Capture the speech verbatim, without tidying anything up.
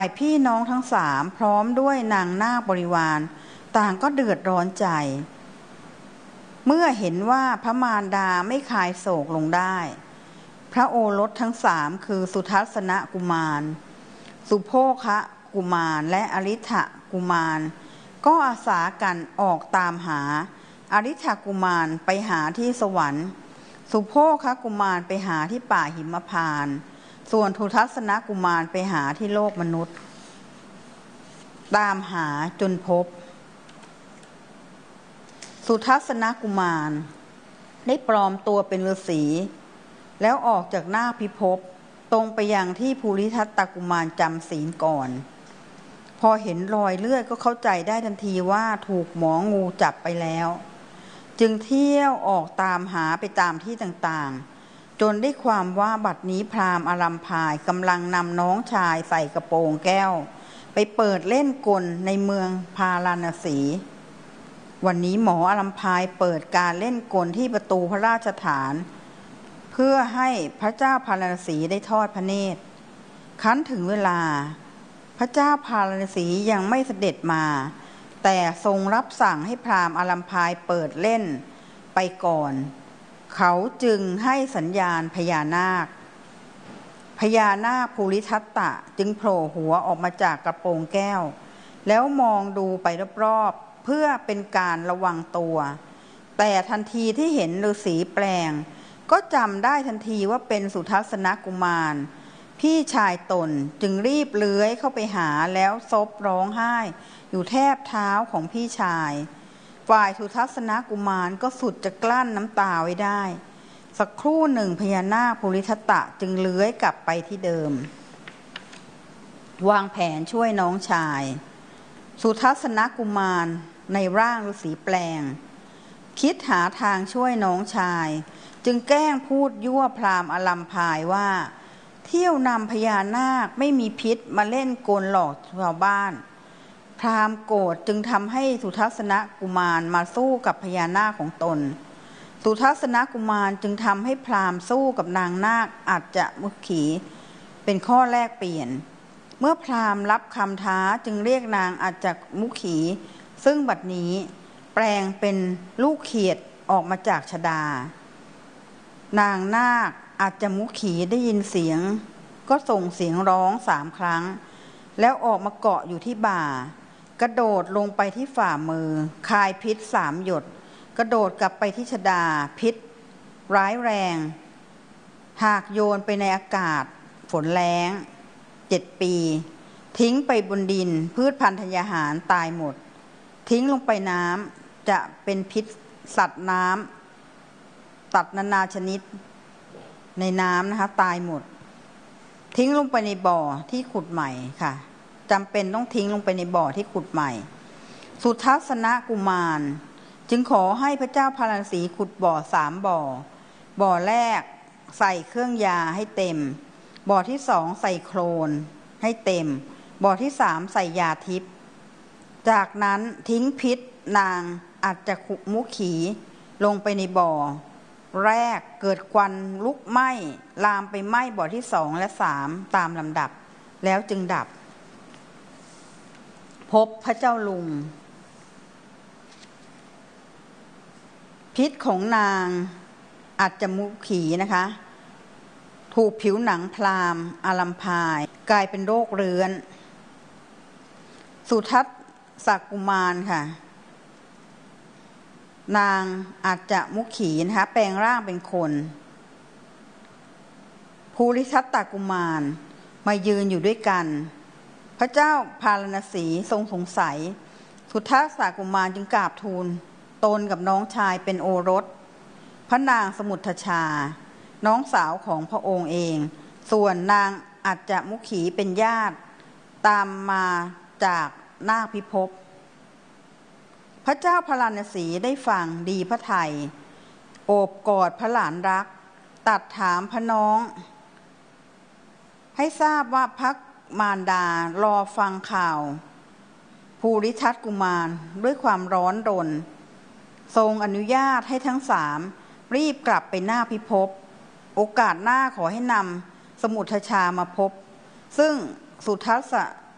ฝ่ายพี่น้องทั้งสามพร้อมด้วยนางนาคบริวารต่างก็เดือดร้อนใจเมื่อเห็นว่าพระมารดาไม่คลายโศกลงได้พระโอรสทั้งสามคือสุทัศนกุมารสุโภคะกุมารและอริ ฐกุมารก็อาสากันออกตามหาอริ ฐกุมารไปหาที่สวรรค์สุโภคะกุมารไปหาที่ป่าหิมพานต์ส่วนสุทัศนกุมารไปหาที่โลกมนุษย์ตามหาจนพบสุทัศนกุมารได้ปลอมตัวเป็นฤาษีแล้วออกจากหน้าพิภพตรงไปยังที่ภูริทัตตกุมารจำศีลก่อนพอเห็นรอยเลือดก็เข้าใจได้ทันทีว่าถูกหมองูจับไปแล้วจึงเที่ยวออกตามหาไปตามที่ต่างๆจนได้ความว่าบัดนี้พราหมณ์อารัมพายกำลังนำน้องชายใส่กระโปรงแก้วไปเปิดเล่นกลในเมืองพาราณสีวันนี้หมออารัมพายเปิดการเล่นกลที่ประตูพระราชฐานเพื่อให้พระเจ้าพาราณสีได้ทอดพระเนตรคันถึงเวลาพระเจ้าพาราณสียังไม่เสด็จมาแต่ทรงรับสั่งให้พราหมณ์อารัมพายเปิดเล่นไปก่อนเขาจึงให้สัญญาณพญานาคพญานาคภูริทัตตะจึงโผล่หัวออกมาจากกระโปรงแก้วแล้วมองดูไปรอบๆเพื่อเป็นการระวังตัวแต่ทันทีที่เห็นฤาษีแปลงก็จำได้ทันทีว่าเป็นสุทัศนกุมารพี่ชายตนจึงรีบเลื้อยเข้าไปหาแล้วซบร้องไห้อยู่แทบเท้าของพี่ชายฝ่ายสุทัศนกุมารก็สุดจะกลั้นน้ำตาไว้ได้สักครู่หนึ่งพญานาคภูริทัตตะจึงเลื้อยกลับไปที่เดิมวางแผนช่วยน้องชายสุทัศนกุมารในร่างฤาษีแปลงคิดหาทางช่วยน้องชายจึงแกล้งพูดยั่วพราหมณ์อารัมพายว่าเที่ยวนำพญานาคไม่มีพิษมาเล่นกลหลอกชาวบ้านพราหมณ์โกรธจึงทำให้สุทัศนกุมารมาสู้กับพญานาคของตนสุทัศนกุมารจึงทำให้พราหมณ์สู้กับนางนาคอัจฉมุขีเป็นข้อแลกเปลี่ยนเมื่อพราหมณ์รับคำท้าจึงเรียกนางอัจฉมุขีซึ่งบัดนี้แปลงเป็นลูกเขียดออกมาจากชฎานางนาคอัจฉมุขีได้ยินเสียงก็ส่งเสียงร้องสามครั้งแล้วออกมาเกาะอยู่ที่บ่ากระโดดลงไปที่ฝ่ามือคายพิษสามหยดกระโดดกลับไปที่ชฎาพิษร้ายแรงหากโยนไปในอากาศฝนแล้งเจ็ดปีทิ้งไปบนดินพืชพันธุ์ธัญญาหารตายหมดทิ้งลงไปน้ำจะเป็นพิษสัตว์น้ำตัดนานาชนิดในน้ำนะคะตายหมดทิ้งลงไปในบ่อที่ขุดใหม่ค่ะจำเป็นต้องทิ้งลงไปในบ่อที่ขุดใหม่สุทัศนกุมารจึงขอให้พระเจ้าพาราณสีขุดบ่อสามบ่อบ่อแรกใส่เครื่องยาให้เต็มบ่อที่สองใส่โคลนให้เต็มบ่อที่สามใส่ยาทิพย์จากนั้นทิ้งพิษนางอัจฉมุขีลงไปในบ่อแรกเกิดควันลุกไหม้ลามไปไหม้บ่อที่สองและสามตามลำดับแล้วจึงดับพบพระเจ้าลุงพิษของนางอัจฉมุขีนะคะถูกผิวหนังพราหมณ์อารัมพายกลายเป็นโรคเรื้อนสุทัศสกุมารค่ะนางอัจฉมุขีนะคะแปลงร่างเป็นคนภูริทัตตกุมารมายืนอยู่ด้วยกันพระเจ้าพาราณสีทรงสงสัยสุทัศสกุมารจึงกราบทูลตนกับน้องชายเป็นโอรสพระนางสมุทชาน้องสาวของพระองค์เองส่วนนางอัจฉมุขีเป็นญาติตามมาจากนาคพิภพพระเจ้าพาราณสีได้ฟังดีพระทัยโอบกอดพระหลานรักตัดถามพระน้องให้ทราบว่าพระมารดารอฟังข่าวภูริทัตกุมารด้วยความร้อนรนทรงอนุญาตให้ทั้งสามรีบกลับไปหน้าพิภพโอกาสหน้าขอให้นำสมุทชามาพบซึ่งสุทัศ